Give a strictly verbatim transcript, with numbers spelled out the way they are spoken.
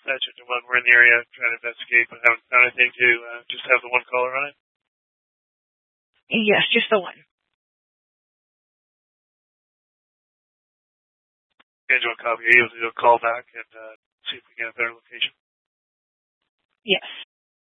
That's just the one we're in the area trying to investigate, but haven't found anything to uh, just have the one caller on it. Yes, just the one. Schedule a copy. Are you able to do a call back and uh, see if we get a better location? Yes.